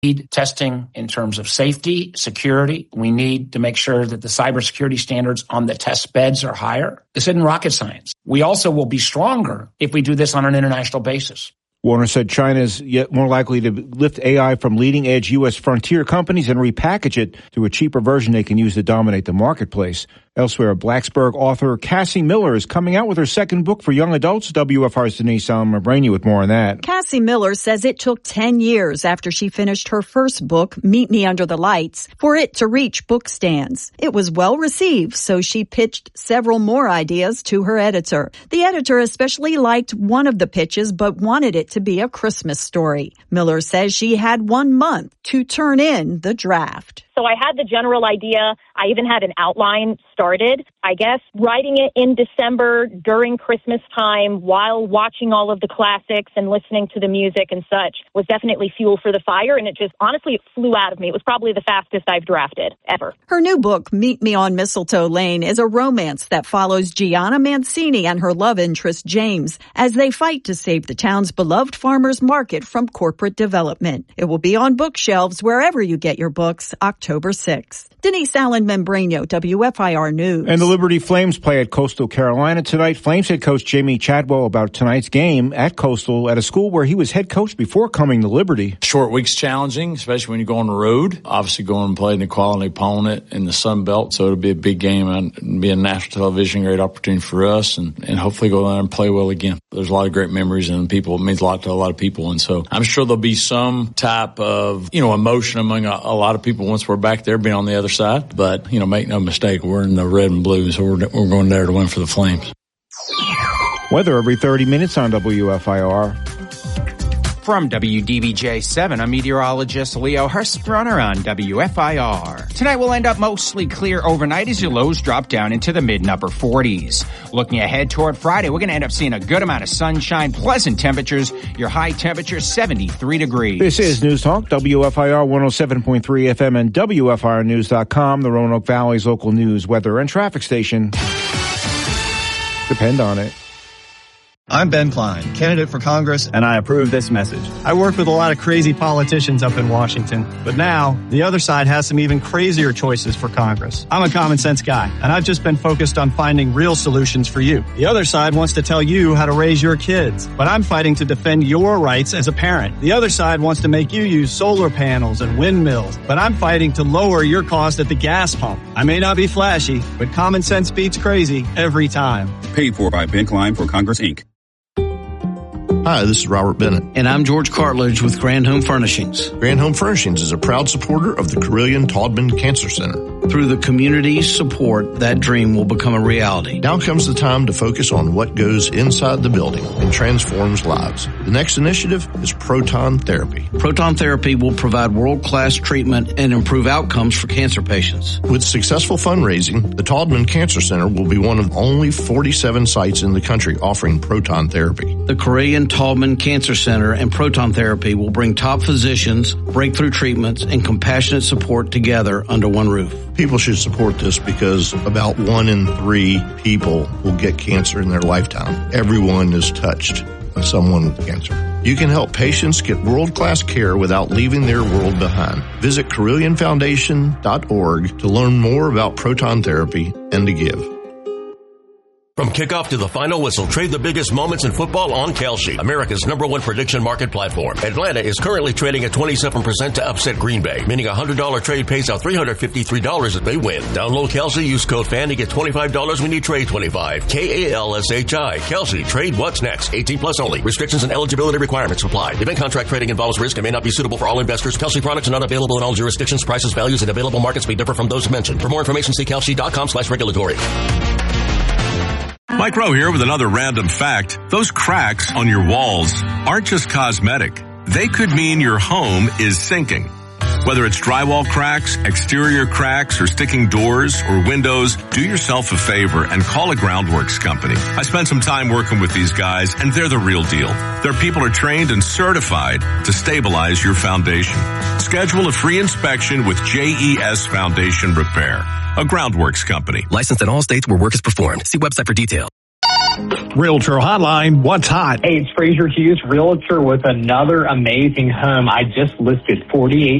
need testing in terms of safety, security. We need to make sure that the cybersecurity standards on the test beds are higher. This isn't rocket science. We also will be stronger if we do this on an international basis. Warner said China is yet more likely to lift AI from leading-edge U.S. frontier companies and repackage it to a cheaper version they can use to dominate the marketplace. Elsewhere, Blacksburg author Cassie Miller is coming out with her second book for young adults. WFR's Denise Allen-Mabrani with more on that. Cassie Miller says it took 10 years after she finished her first book, Meet Me Under the Lights, for it to reach book stands. It was well received, so she pitched several more ideas to her editor. The editor especially liked one of the pitches, but wanted it to be a Christmas story. Miller says she had 1 month to turn in the draft. So I had the general idea. I even had an outline started. I guess writing it in December during Christmas time while watching all of the classics and listening to the music and such was definitely fuel for the fire. And it just, honestly, it flew out of me. It was probably the fastest I've drafted ever. Her new book, Meet Me on Mistletoe Lane, is a romance that follows Gianna Mancini and her love interest, James, as they fight to save the town's beloved farmers market from corporate development. It will be on bookshelves wherever you get your books October 6th. Denise Allen-Membrano, WFIR News. And the Liberty Flames play at Coastal Carolina tonight. Flames head coach Jamie Chadwell about tonight's game at Coastal at a school where he was head coach before coming to Liberty. Short week's challenging, especially when you go on the road. Obviously going and playing a quality opponent in the Sun Belt, so it'll be a big game and be a national television, great opportunity for us and hopefully go there and play well again. There's a lot of great memories and people, it means a lot to a lot of people. And so I'm sure there'll be some type of, emotion among a lot of people once we're back there being on the other side. But, make no mistake, we're in the red and blue, so we're going there to win for the Flames. Weather every 30 minutes on WFIR. From WDBJ-7, I'm meteorologist Leo Hurstrunner on WFIR. Tonight will end up mostly clear overnight as your lows drop down into the mid and upper 40s. Looking ahead toward Friday, we're going to end up seeing a good amount of sunshine, pleasant temperatures. Your high temperature, 73 degrees. This is News Talk, WFIR 107.3 FM and WFIRnews.com, the Roanoke Valley's local news, weather, and traffic station. Depend on it. I'm Ben Klein, candidate for Congress, and I approve this message. I work with a lot of crazy politicians up in Washington, but now the other side has some even crazier choices for Congress. I'm a common sense guy, and I've just been focused on finding real solutions for you. The other side wants to tell you how to raise your kids, but I'm fighting to defend your rights as a parent. The other side wants to make you use solar panels and windmills, but I'm fighting to lower your cost at the gas pump. I may not be flashy, but common sense beats crazy every time. Paid for by Ben Klein for Congress, Inc. Hi, this is Robert Bennett. And I'm George Cartledge with Grand Home Furnishings. Grand Home Furnishings is a proud supporter of the Carilion Taubman Cancer Center. Through the community's support, that dream will become a reality. Now comes the time to focus on what goes inside the building and transforms lives. The next initiative is proton therapy. Proton therapy will provide world-class treatment and improve outcomes for cancer patients. With successful fundraising, the Taubman Cancer Center will be one of only 47 sites in the country offering proton therapy. The Carilion Taubman Cancer Center and proton therapy will bring top physicians, breakthrough treatments, and compassionate support together under one roof. People should support this because about 1 in 3 people will get cancer in their lifetime. Everyone is touched by someone with cancer. You can help patients get world-class care without leaving their world behind. Visit CarillionFoundation.org to learn more about proton therapy and to give. From kickoff to the final whistle, trade the biggest moments in football on Kalshi, America's #1 prediction market platform. Atlanta is currently trading at 27% to upset Green Bay, meaning a $100 trade pays out $353 if they win. Download Kalshi, use code FAN to get $25 when you trade 25. KALSHI. Kalshi. Trade what's next. 18 plus only. Restrictions and eligibility requirements apply. Event contract trading involves risk and may not be suitable for all investors. Kalshi products are not available in all jurisdictions. Prices, values, and available markets may differ from those mentioned. For more information, see kalshi.com/regulatory. Mike Rowe here with another random fact. Those cracks on your walls aren't just cosmetic. They could mean your home is sinking. Whether it's drywall cracks, exterior cracks, or sticking doors or windows, do yourself a favor and call a Groundworks company. I spent some time working with these guys, and they're the real deal. Their people are trained and certified to stabilize your foundation. Schedule a free inspection with JES Foundation Repair, a Groundworks company. Licensed in all states where work is performed. See website for details. Realtor Hotline, what's hot? Hey, it's Fraser Hughes, Realtor with another amazing home. I just listed 48